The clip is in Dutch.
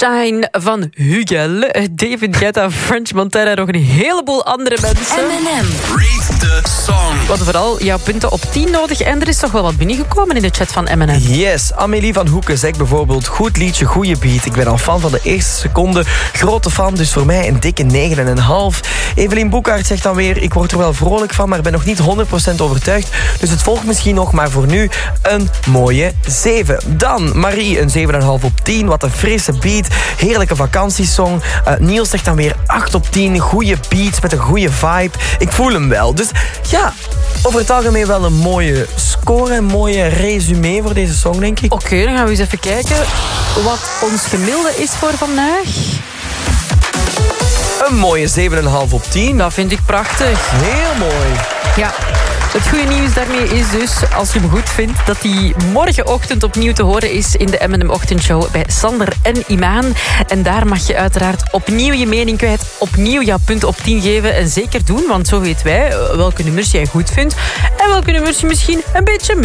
Shine van Hugel, David Guetta, French Montana en nog een heleboel andere mensen. M&M. Rate the song. We hadden vooral jouw punten op 10 nodig en er is toch wel wat binnengekomen in de chat van M&M. Yes, Amélie van Hoeken zegt bijvoorbeeld... goed liedje, goede beat. Ik ben al fan van de eerste seconde. Grote fan, dus voor mij een dikke 9,5. Evelien Boekhaert zegt dan weer... ik word er wel vrolijk van, maar ben nog niet 100% overtuigd. Dus het volgt misschien nog, maar voor nu een mooie 7. Dan Marie, een 7,5 op 10. Wat een frisse beat. Heerlijke vakantiesong. Niels zegt dan weer 8 op 10. Goeie beats met een goede vibe. Ik voel hem wel. Dus ja, over het algemeen wel een mooie score. Een mooie resume voor deze song, denk ik. Oké, dan gaan we eens even kijken wat ons gemiddelde is voor vandaag. Een mooie 7,5 op 10. Dat vind ik prachtig. Heel mooi. Ja, het goede nieuws daarmee is dus, als je hem goed vindt, dat hij morgenochtend opnieuw te horen is in de M&M Ochtendshow bij Sander en Imaan. En daar mag je uiteraard opnieuw je mening kwijt, opnieuw jouw punten op 10 geven. En zeker doen, want zo weten wij welke nummers jij goed vindt en welke nummers je misschien een beetje